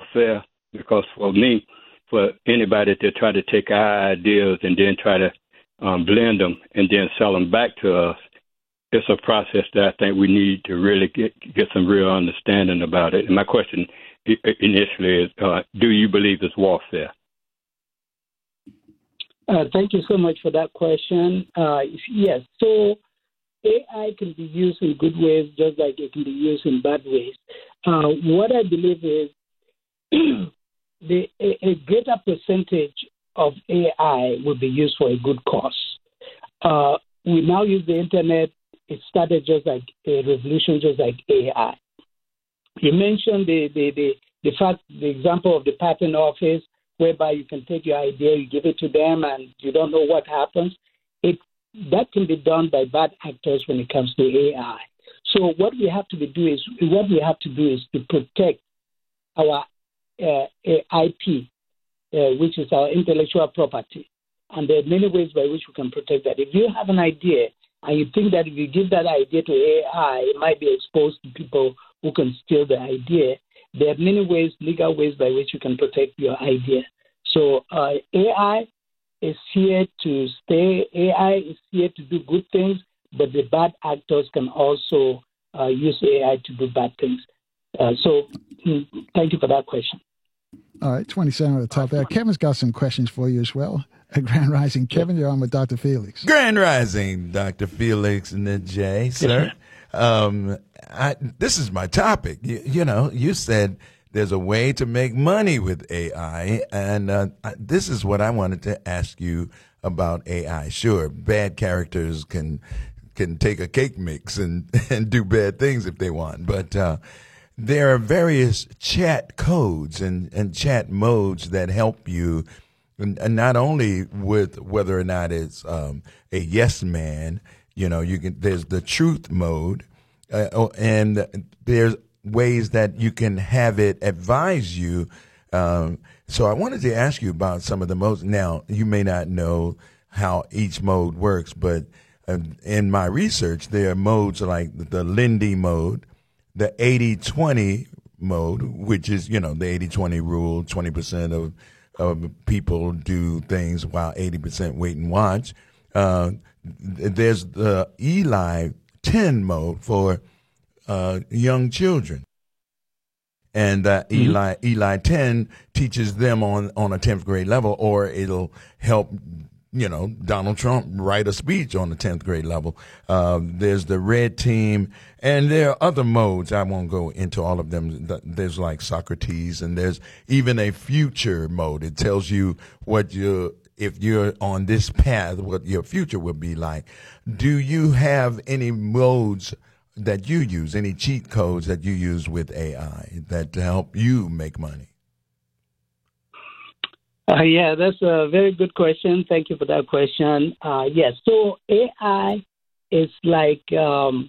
warfare? Because for me, for anybody to try to take our ideas and then try to blend them and then sell them back to us, it's a process that I think we need to really get some real understanding about it. And my question initially is, do you believe it's warfare? Thank you so much for that question. Yes, so AI can be used in good ways just like it can be used in bad ways. What I believe is a greater percentage of AI will be used for a good cause. We now use the internet. It started just like a revolution, just like AI. You mentioned the example of the patent office, whereby you can take your idea, you give it to them, and you don't know what happens. That can be done by bad actors when it comes to AI. So what we have to do is to protect our IP, which is our intellectual property. And there are many ways by which we can protect that. If you have an idea and you think that if you give that idea to AI, it might be exposed to people who can steal the idea, there are many ways, legal ways by which you can protect your idea. So AI is here to stay. AI is here to do good things, but the bad actors can also use AI to do bad things. So thank you for that question. All right, 27 at the top there. Kevin's got some questions for you as well. Grand Rising. Kevin, you're on with Dr. Felix. Grand Rising, Dr. Felix and the J, sir. This is my topic. You said there's a way to make money with AI, and this is what I wanted to ask you about AI. Sure, bad characters can take a cake mix and do bad things if they want, but there are various chat codes and chat modes that help you, and not only with whether or not it's a yes man. There's the truth mode, and there's ways that you can have it advise you. So I wanted to ask you about some of the modes. Now, you may not know how each mode works, but in my research, there are modes like the Lindy mode, the 80-20 mode, which is, the 80-20 rule, 20% of people do things while 80% wait and watch. There's the Eli 10 mode for young children. And Eli 10 teaches them on a 10th grade level, or it'll help Donald Trump write a speech on the 10th grade level. There's the red team, and there are other modes. I won't go into all of them. There's like Socrates, and there's even a future mode. It tells you if you're on this path, what your future will be like. Do you have any modes that you use, any cheat codes that you use with AI that help you make money? Yeah, that's a very good question. Thank you for that question. Yes, so AI is like the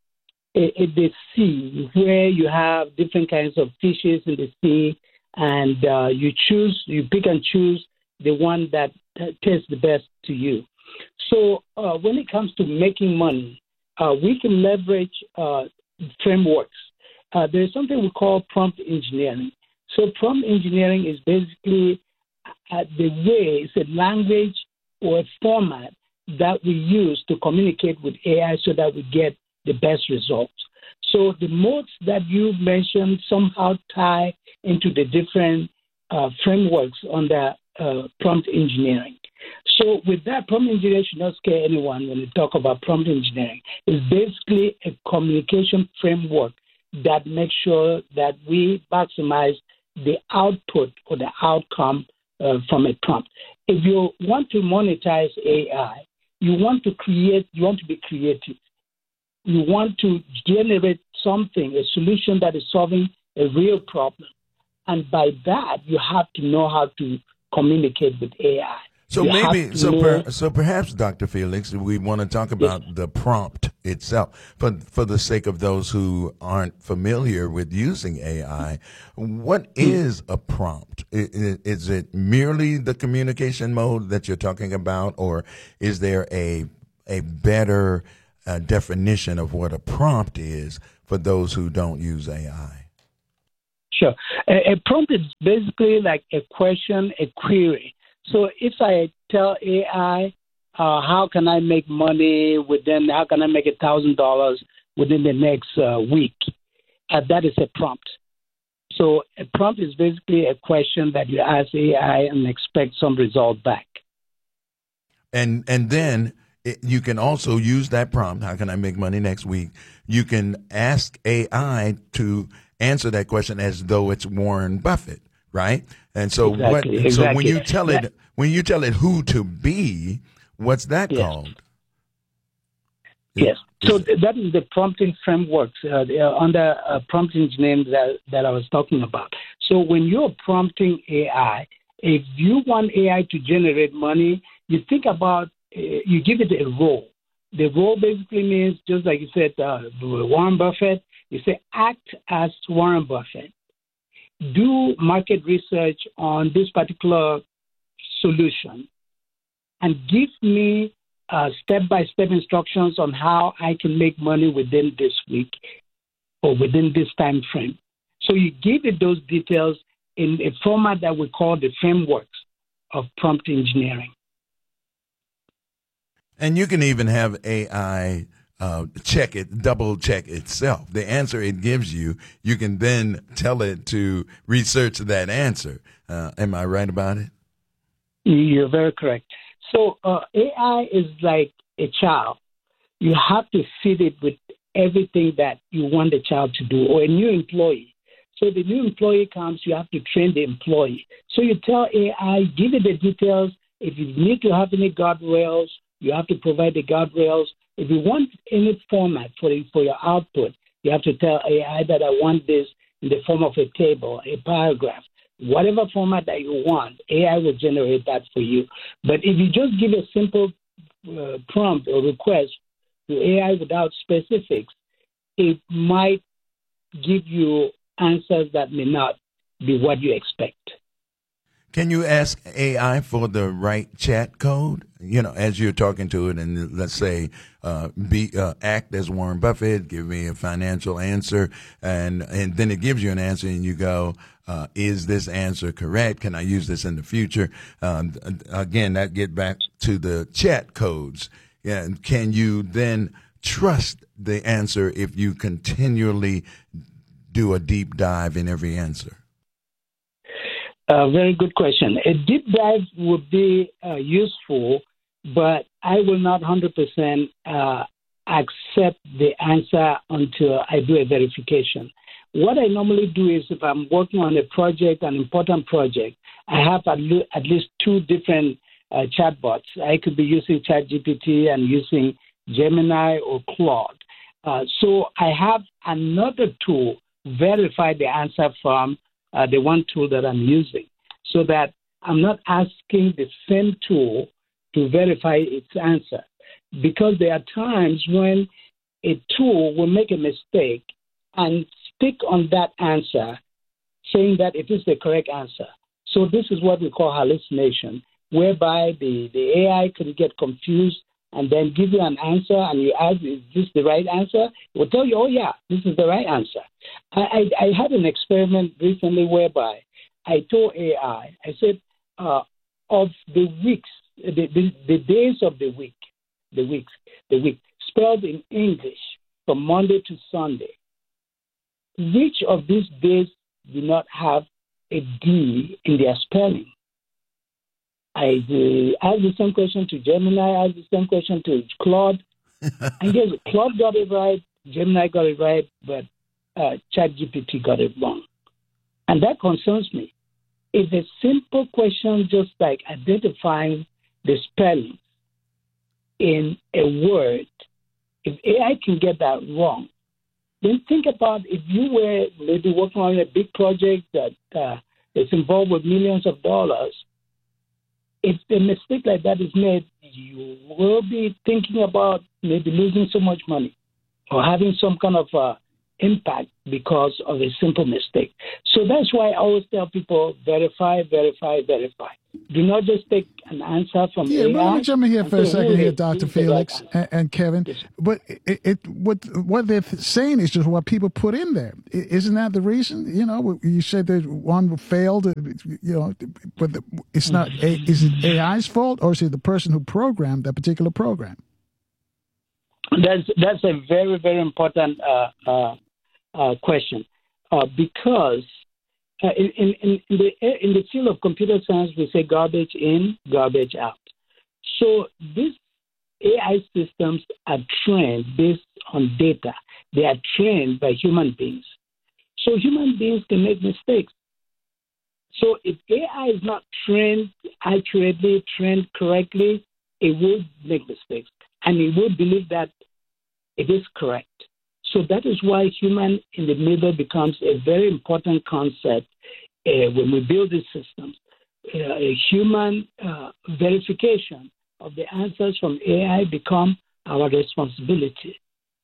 sea, where you have different kinds of fishes in the sea, and you pick and choose the one that tastes the best to you. So when it comes to making money, we can leverage frameworks. There's something we call prompt engineering. So prompt engineering is basically it's a language or a format that we use to communicate with AI so that we get the best results. So the modes that you mentioned somehow tie into the different frameworks under prompt engineering. So with that, prompt engineering should not scare anyone when we talk about prompt engineering. It's basically a communication framework that makes sure that we maximize the output or the outcome from a prompt. If you want to monetize AI, you want to be creative. You want to generate something, a solution that is solving a real problem. And by that, you have to know how to communicate with AI. So perhaps, Dr. Felix, we want to talk about the prompt itself. For the sake of those who aren't familiar with using AI, what is a prompt? Is it merely the communication mode that you're talking about, or is there a better definition of what a prompt is for those who don't use AI? Sure. A prompt is basically like a question, a query. So if I tell AI, how can I make money how can I make $1,000 within the next week? That is a prompt. So a prompt is basically a question that you ask AI and expect some result back. And then you can also use that prompt, how can I make money next week? You can ask AI to answer that question as though it's Warren Buffett, right? And so Exactly. So when you tell it who to be, what's that called? Yes. So that is the prompting frameworks under prompt engineering that I was talking about. So when you're prompting AI, if you want AI to generate money, you think about, you give it a role. The role basically means, just like you said, Warren Buffett, you say, act as Warren Buffett. Do market research on this particular solution and give me step-by-step instructions on how I can make money within this week or within this time frame. So you give it those details in a format that we call the frameworks of prompt engineering. And you can even have AI double check itself. The answer it gives you, you can then tell it to research that answer. Am I right about it? You're very correct. So AI is like a child. You have to feed it with everything that you want the child to do, or a new employee. So the new employee comes, you have to train the employee. So you tell AI, give it the details. If you need to have any guardrails, you have to provide the guardrails. If you want any format for your output, you have to tell AI that I want this in the form of a table, a paragraph. Whatever format that you want, AI will generate that for you. But if you just give a simple prompt or request to AI without specifics, it might give you answers that may not be what you expect. Can you ask AI for the right chat code? You know, as you're talking to it, and let's say, act as Warren Buffett, give me a financial answer, and then it gives you an answer, and you go, is this answer correct? Can I use this in the future? Again, that get back to the chat codes. Yeah, can you then trust the answer if you continually do a deep dive in every answer? Very good question. A deep dive would be useful, but I will not 100% accept the answer until I do a verification. What I normally do is, if I'm working on a project, an important project, I have at least two different chatbots. I could be using ChatGPT and using Gemini or Claude. So I have another tool verify the answer from the one tool that I'm using, so that I'm not asking the same tool to verify its answer. Because there are times when a tool will make a mistake and stick on that answer, saying that it is the correct answer. So this is what we call hallucination, whereby the AI can get confused and then give you an answer, and you ask, is this the right answer? It will tell you, oh, yeah, this is the right answer. I had an experiment recently whereby I told AI, I said, of the weeks, the days of the week, spelled in English from Monday to Sunday, which of these days do not have a D in their spelling? I asked the same question to Gemini, asked the same question to Claude. And yes, Claude got it right, Gemini got it right, but ChatGPT got it wrong. And that concerns me. It's a simple question, just like identifying the spelling in a word. If AI can get that wrong, then think about if you were maybe working on a big project that is involved with millions of dollars. If a mistake like that is made, you will be thinking about maybe losing so much money or having some kind of impact because of a simple mistake. So that's why I always tell people, verify, verify, verify. Do not just take an answer from AI. But let me jump in here for a second here, Dr. Felix and Kevin. Yes. But what they're saying is just what people put in there. Isn't that the reason? You know, you said that one failed, you know, but it's not. Is it AI's fault, or is it the person who programmed that particular program? That's a very, very important question because in the field of computer science, we say garbage in, garbage out. So these AI systems are trained based on data. They are trained by human beings. So human beings can make mistakes. So if AI is not trained accurately, trained correctly, it will make mistakes. And it will believe that it is correct. So that is why human in the middle becomes a very important concept when we build these systems. A human verification of the answers from AI become our responsibility.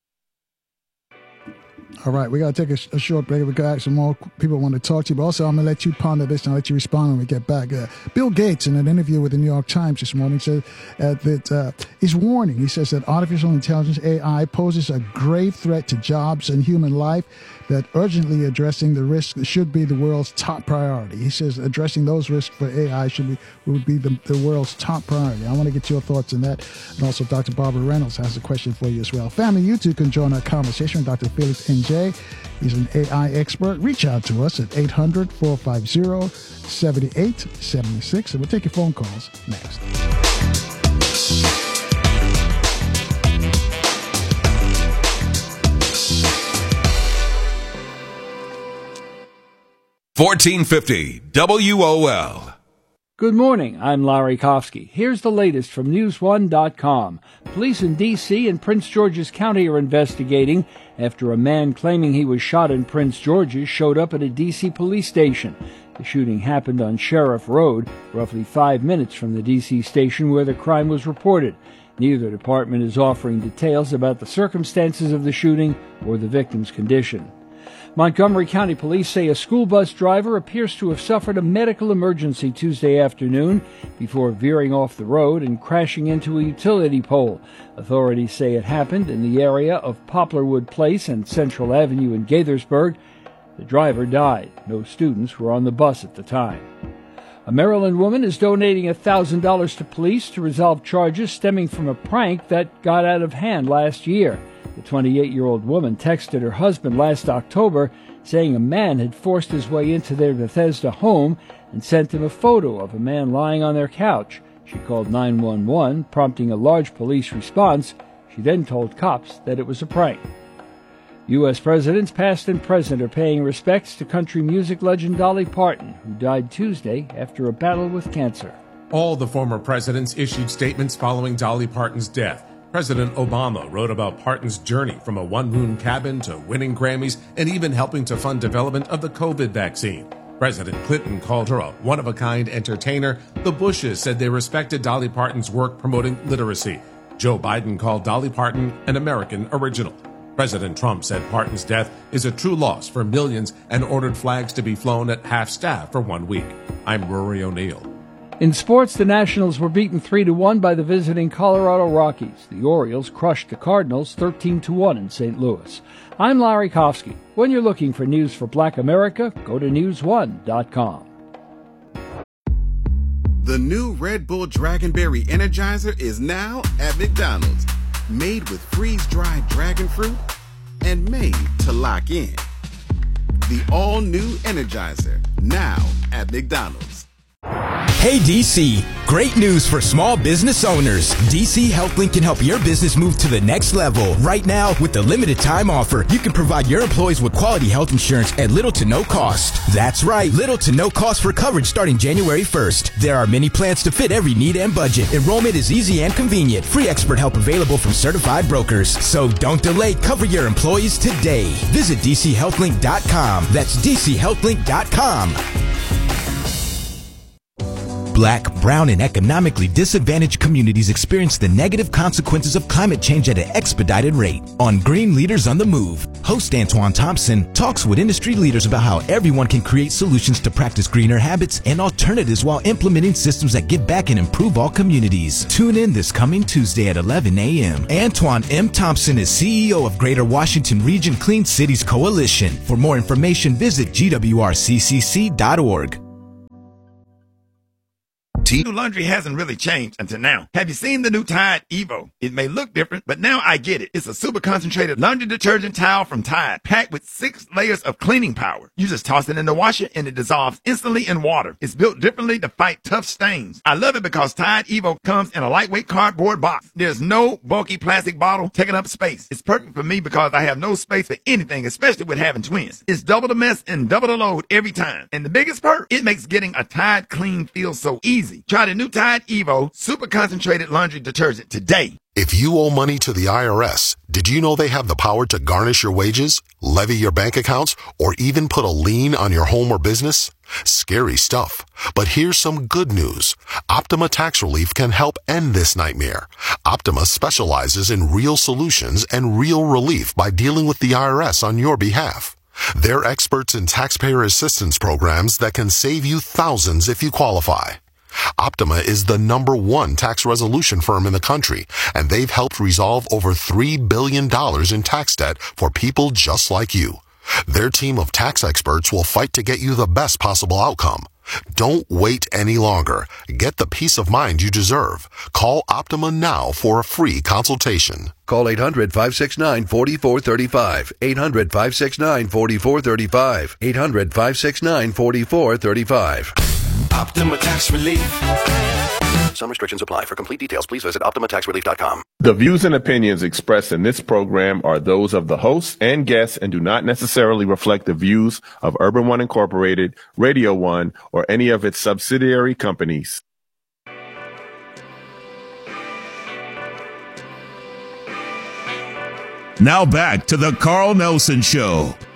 All right, we got to take a short break. We got some more people want to talk to you, but also I'm going to let you ponder this and I'll let you respond when we get back. Bill Gates, in an interview with the New York Times this morning, said that he's warning. He says that artificial intelligence, AI, poses a grave threat to jobs and human life, that urgently addressing the risks should be the world's top priority. He says addressing those risks for AI would be the world's top priority. I want to get your thoughts on that. And also Dr. Barbara Reynolds has a question for you as well. Family, you too can join our conversation with Dr. Felix NJ. He's an AI expert. Reach out to us at 800-450-7876, and we'll take your phone calls next. $14.50 WOL. Good morning, I'm Larry Kofsky. Here's the latest from News1.com. Police in D.C. and Prince George's County are investigating after a man claiming he was shot in Prince George's showed up at a D.C. police station. The shooting happened on Sheriff Road, roughly 5 minutes from the D.C. station where the crime was reported. Neither department is offering details about the circumstances of the shooting or the victim's condition. Montgomery County Police say a school bus driver appears to have suffered a medical emergency Tuesday afternoon before veering off the road and crashing into a utility pole. Authorities say it happened in the area of Poplarwood Place and Central Avenue in Gaithersburg. The driver died. No students were on the bus at the time. A Maryland woman is donating $1,000 to police to resolve charges stemming from a prank that got out of hand last year. The 28-year-old woman texted her husband last October saying a man had forced his way into their Bethesda home and sent him a photo of a man lying on their couch. She called 911, prompting a large police response. She then told cops that it was a prank. U.S. presidents past and present are paying respects to country music legend Dolly Parton, who died Tuesday after a battle with cancer. All the former presidents issued statements following Dolly Parton's death. President Obama wrote about Parton's journey from a one-room cabin to winning Grammys and even helping to fund development of the COVID vaccine. President Clinton called her a one-of-a-kind entertainer. The Bushes said they respected Dolly Parton's work promoting literacy. Joe Biden called Dolly Parton an American original. President Trump said Parton's death is a true loss for millions and ordered flags to be flown at half-staff for 1 week. I'm Rory O'Neill. In sports, the Nationals were beaten 3-1 by the visiting Colorado Rockies. The Orioles crushed the Cardinals 13-1 in St. Louis. I'm Larry Kofsky. When you're looking for news for Black America, go to News1.com. The new Red Bull Dragonberry Energizer is now at McDonald's. Made with freeze-dried dragon fruit and made to lock in. The all-new Energizer, now at McDonald's. Hey DC, great news for small business owners. DC HealthLink can help your business move to the next level. Right now, with the limited time offer, you can provide your employees with quality health insurance at little to no cost. That's right, little to no cost for coverage starting January 1st. There are many plans to fit every need and budget. Enrollment is easy and convenient. Free expert help available from certified brokers. So don't delay, cover your employees today. Visit DCHealthLink.com. That's DCHealthLink.com. Black, brown, and economically disadvantaged communities experience the negative consequences of climate change at an expedited rate. On Green Leaders on the Move, host Antoine Thompson talks with industry leaders about how everyone can create solutions to practice greener habits and alternatives while implementing systems that give back and improve all communities. Tune in this coming Tuesday at 11 a.m. Antoine M. Thompson is CEO of Greater Washington Region Clean Cities Coalition. For more information, visit gwrccc.org. New laundry hasn't really changed until now. Have you seen the new Tide Evo? It may look different, but now I get it. It's a super concentrated laundry detergent towel from Tide, packed with 6 layers of cleaning power. You just toss it in the washer and it dissolves instantly in water. It's built differently to fight tough stains. I love it because Tide Evo comes in a lightweight cardboard box. There's no bulky plastic bottle taking up space. It's perfect for me because I have no space for anything, especially with having twins. It's double the mess and double the load every time. And the biggest perk, it makes getting a Tide clean feel so easy. Try the new Tide Evo Super Concentrated Laundry Detergent today. If you owe money to the IRS, did you know they have the power to garnish your wages, levy your bank accounts, or even put a lien on your home or business? Scary stuff. But here's some good news. Optima Tax Relief can help end this nightmare. Optima specializes in real solutions and real relief by dealing with the IRS on your behalf. They're experts in taxpayer assistance programs that can save you thousands if you qualify. Optima is the #1 tax resolution firm in the country, and they've helped resolve over $3 billion in tax debt for people just like you. Their team of tax experts will fight to get you the best possible outcome. Don't wait any longer. Get the peace of mind you deserve. Call Optima now for a free consultation. Call 800-569-4435. 800-569-4435. 800-569-4435. Optima Tax Relief. Some restrictions apply. For complete details, please visit OptimaTaxRelief.com. The views and opinions expressed in this program are those of the hosts and guests and do not necessarily reflect the views of Urban One Incorporated, Radio One, or any of its subsidiary companies. Now back to the Carl Nelson Show